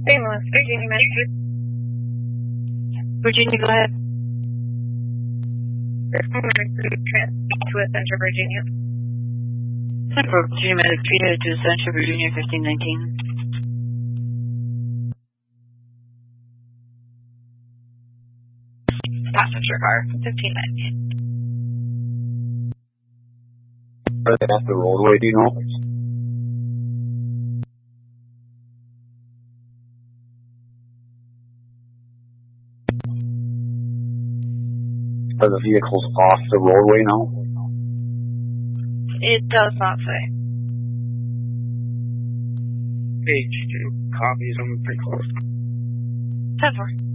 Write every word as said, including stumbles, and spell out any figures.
Painless, Virginia, Massachusetts. Virginia, go ahead. To a Center, Virginia. Center, Virginia, Massachusetts to Center, Virginia, fifteen nineteen. Passenger car, fifteen nineteen. Are they at the roadway, do you know? Are the vehicles off the roadway now? It does not say. Page two, copies, I'm pretty close. ten four.